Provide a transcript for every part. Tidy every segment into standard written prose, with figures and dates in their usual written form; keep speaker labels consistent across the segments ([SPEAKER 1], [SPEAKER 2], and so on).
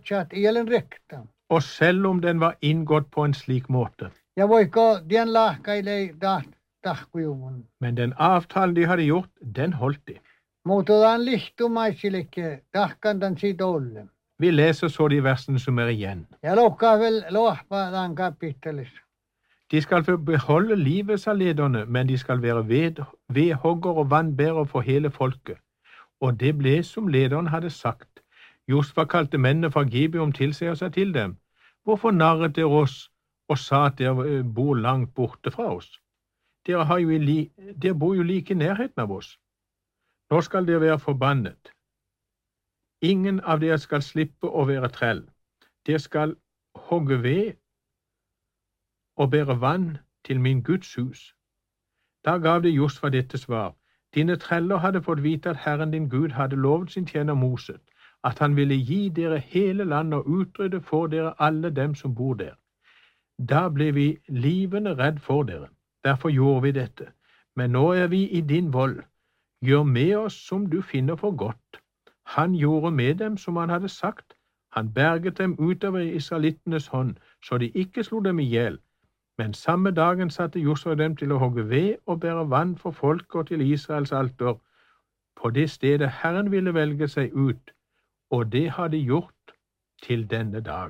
[SPEAKER 1] fortsatt i en rekta.
[SPEAKER 2] Og selv om den var inngått på en slik måte.
[SPEAKER 1] Ja voiko den lahka i lei tahkujuvun.
[SPEAKER 2] Men den avtalen de hadde gjort, den holdt de.
[SPEAKER 1] Muutotaan lihtumaisillekin tahkantan siitä olle.
[SPEAKER 2] Vi leser så de versene som er igjen.
[SPEAKER 1] Ja lohkaa vel lohpaan kapittelissa.
[SPEAKER 2] De skal få beholde livet, sa lederne, men de skal være vedhogger og vannbærer for hele folket. Og det ble som lederen hadde sagt. Josva kalte mennene fra Gibeon til seg og sa til dem, hvorfor narret dere oss og sa at dere bor langt borte fra oss? Dere bor jo like i nærheten av oss. Nå skal dere være forbannet. Ingen av dere skal slippe å være trell. Dere skal hogge ved og bære vann til min Guds hus. Da gav det Josva dette svar. Dine treller hadde fått vite at Herren din Gud hadde lovet sin tjener Moses, at han ville gi dere hele landet og utrydde for dere alle dem som bor der. Da ble vi livende redd for dere. Derfor gjorde vi dette. Men nå er vi i din vold. Gjør med oss som du finner for godt. Han gjorde med dem som han hadde sagt. Han berget dem utover israelittenes hånd, så de ikke slo dem ihjel. Men samme dagen satte Josva dem til å hogge ved og bære vann for folket og til Israels alter, på det stedet Herren ville velge seg ut, og det har de gjort til denne dag.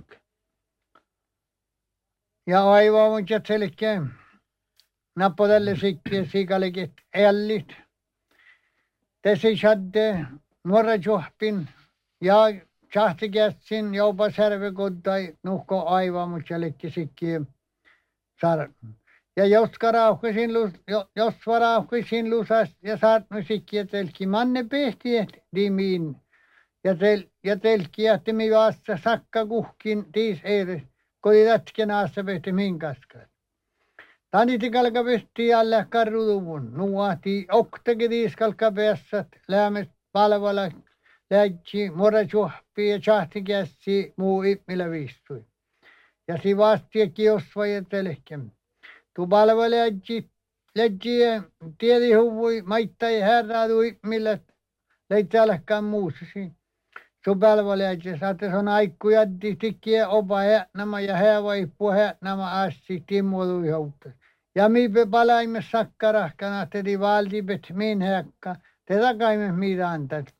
[SPEAKER 1] Ja aivan mun jätselike nappodelle siikalikit ellit. Tässä shadde nuora juhpin ja chahtikässin jopa särvekoddai nuhko aivan mun jätselike sikki sar. Ja jos varauhkisin lusas ja saatnu sikki etelki manne pehtiet dimiin. Ja telki jähtimi vasta sakka kuhkin tiis eires. Kodi lätken aassa pehti minkaskas. Taniti kalka pehti alle karruduvun. Nuahti oktaki tiiskalka päässät. Lämmet palvala lätsi morasuhpi ja chahtikässi muu ipmillä viistui. Ja si vastiekki josva ja telehkem. Tu palvala lätsi tiedi huvui maittai herraadu ipmillä leitälläkään muusasi. Subälvaläjä saatte son aikku jätti tikkiä opa häänämä ja häävaippu häänämä assi timmului houttas. Ja miipe palaimme sakkarahkana tedi valdibet min häkka, te takaimme mitä antat.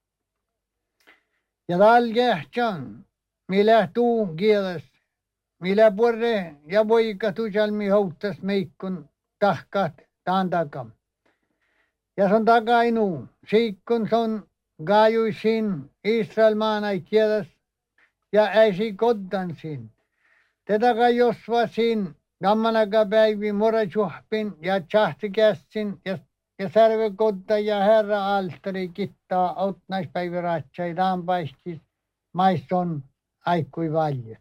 [SPEAKER 1] Ja talgähtjan, millä tuu kieles, millä porre ja poika tujalmi houttas meikkun tahkat taan takam. Ja son takainu, siikkun son gaajuisin Israel maanai kieles ja äisi koddansin. Tätä josvasin gammanaga päivi morasuhpin ja chahtikässin ja särvekodda ja herra altari kittaa outnaispäivä ratsai taanpaistis maiston aikkui valjet.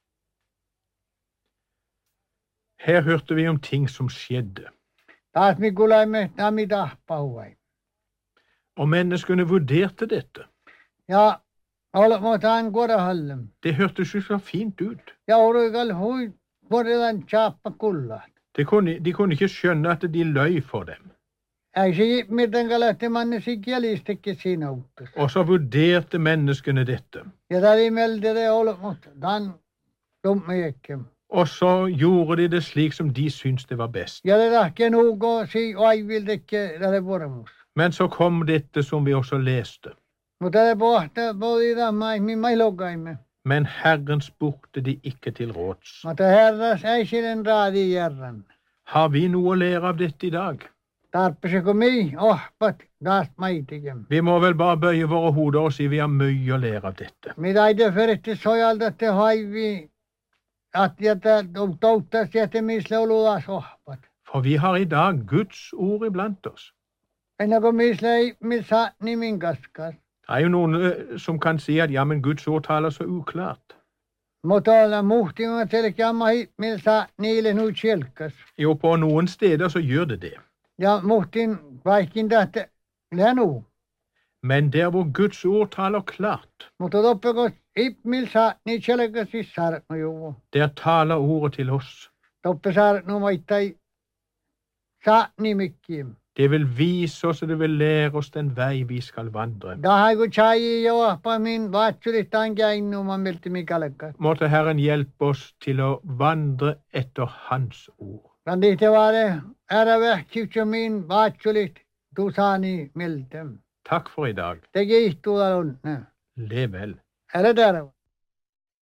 [SPEAKER 2] Her hørte vi om ting som skjedde.
[SPEAKER 1] Taas me kuulemme nami tahpauvai.
[SPEAKER 2] Og menneskene vurderte dette.
[SPEAKER 1] Ja olmotaan korahallem.
[SPEAKER 2] Det hørtes jo så fint ut.
[SPEAKER 1] Ja oruikal hui korrelan chaappa kullat.
[SPEAKER 2] De kunne ikke skjønne at de løy for dem.
[SPEAKER 1] Ei se mitenkään lähti manne sikielistekin siinä uuttas.
[SPEAKER 2] Og så vurderte menneskene dette.
[SPEAKER 1] Ja tadi meldte det olmot dan dummiekkem.
[SPEAKER 2] Og så gjorde de det slik som de syntes det var best.
[SPEAKER 1] Ja det tahke nuuko si aiviltekke tälle vormus.
[SPEAKER 2] Men så kom dette som vi også leste.
[SPEAKER 1] Mutta det pohta pohdita mai logaimme.
[SPEAKER 2] Men Herren spurte de ikke til råds.
[SPEAKER 1] Mutta herras ei silen raadi järran.
[SPEAKER 2] Har vi noe å lære av dette i dag?
[SPEAKER 1] Tarppisiko mi ohpat taas maitikem.
[SPEAKER 2] Vi må vel bare bøye våre hoder og si vi har mye å lære av dette.
[SPEAKER 1] Mitä ei te feritti sojalta te haivi at jätä touttas jätä misle oluas ohpat.
[SPEAKER 2] For vi har i dag Guds ord iblant oss.
[SPEAKER 1] Ennako misle ei missa nimin kaskas.
[SPEAKER 2] Det er jo noen som kan si at ja, men Guds ord taler så uklart.
[SPEAKER 1] Mutta olla muhtima selkeämma missa niille nu tjelkas.
[SPEAKER 2] Jo, på noen steder så gjør det det.
[SPEAKER 1] Ja muhtin vaikin tähtä länu.
[SPEAKER 2] Men der hvor Guds ord taler klart,
[SPEAKER 1] Mutta toppeko ipmilsa ni tjelkasi sarkno juvu.
[SPEAKER 2] der taler ordet til oss.
[SPEAKER 1] Toppe sarkno maittai saa nimikkiim.
[SPEAKER 2] Det vil vise oss, og det vil lære oss den vei vi skal vandre.
[SPEAKER 1] Da har jeg tjei jo på min vatsulitan gein om man meldte mig kalakka.
[SPEAKER 2] Måtte Herren hjelpe oss til å vandre etter Hans ord.
[SPEAKER 1] Men det var det. Ära vähkivtjo min vatsulit. Du saani meldem.
[SPEAKER 2] Takk for i dag.
[SPEAKER 1] Det gitt tuolla on.
[SPEAKER 2] Lev vel.
[SPEAKER 1] Ära där.